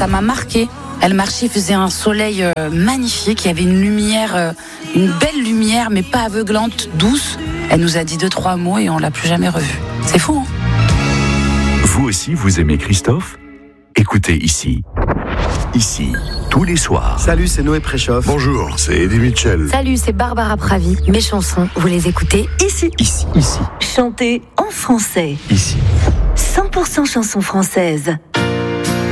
ça m'a marqué. Elle marchait, il faisait un soleil magnifique, il y avait une lumière, une belle lumière, mais pas aveuglante, douce. Elle nous a dit 2-3 mots et on l'a plus jamais revue. C'est fou, hein? Vous aussi, vous aimez Christophe? Écoutez ici. Ici, tous les soirs. Salut, c'est Noé Préchoff. Bonjour, c'est Eddie Mitchell. Salut, c'est Barbara Pravi. Mes chansons, vous les écoutez ici. Ici. Chantées en français. Ici. 100% chansons françaises.